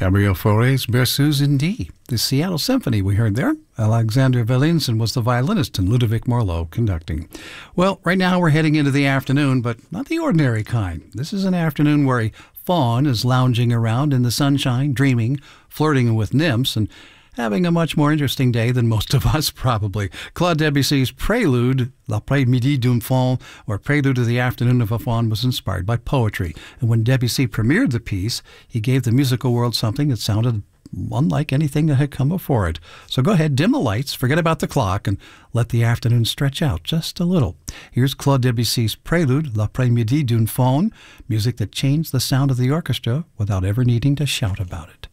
Gabriel Fauré's Berceuse in D. The Seattle Symphony we heard there. Alexander Velinson was the violinist and Ludovic Morlot conducting. Well, right now we're heading into the afternoon, but not the ordinary kind. This is an afternoon where a faun is lounging around in the sunshine, dreaming, flirting with nymphs, and having a much more interesting day than most of us, probably. Claude Debussy's Prelude, L'après-midi d'une faune, or Prelude to the Afternoon of a Faun, was inspired by poetry. And when Debussy premiered the piece, he gave the musical world something that sounded unlike anything that had come before it. So go ahead, dim the lights, forget about the clock, and let the afternoon stretch out just a little. Here's Claude Debussy's Prelude, L'après-midi d'une faune, music that changed the sound of the orchestra without ever needing to shout about it.